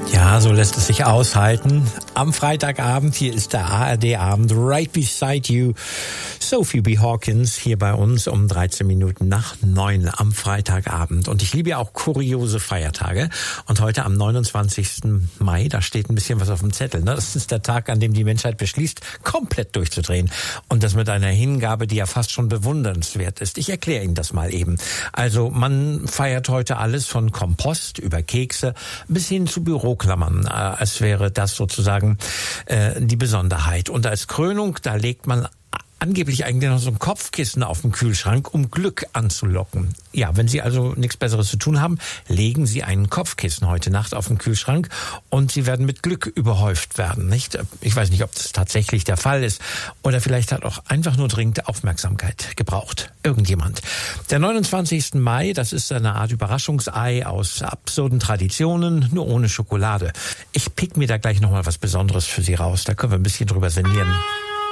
Ja, so lässt es sich aushalten. Am Freitagabend, hier ist der ARD-Abend, right beside you. Sophie B. Hawkins hier bei uns um 13 Minuten nach 9 am Freitagabend. Und ich liebe ja auch kuriose Feiertage. Und heute am 29. Mai, da steht ein bisschen was auf dem Zettel. Ne? Das ist der Tag, an dem die Menschheit beschließt, komplett durchzudrehen. Und das mit einer Hingabe, die ja fast schon bewundernswert ist. Ich erkläre Ihnen das mal eben. Also man feiert heute alles von Kompost über Kekse bis hin zu Büroklammern. Als wäre das sozusagen die Besonderheit. Und als Krönung, da legt man angeblich eigentlich noch so ein Kopfkissen auf dem Kühlschrank, um Glück anzulocken. Ja, wenn Sie also nichts Besseres zu tun haben, legen Sie einen Kopfkissen heute Nacht auf den Kühlschrank und Sie werden mit Glück überhäuft werden, nicht? Ich weiß nicht, ob das tatsächlich der Fall ist oder vielleicht hat auch einfach nur dringend Aufmerksamkeit gebraucht. Irgendjemand. Der 29. Mai, das ist eine Art Überraschungsei aus absurden Traditionen, nur ohne Schokolade. Ich pick mir da gleich nochmal was Besonderes für Sie raus. Da können wir ein bisschen drüber sinnieren.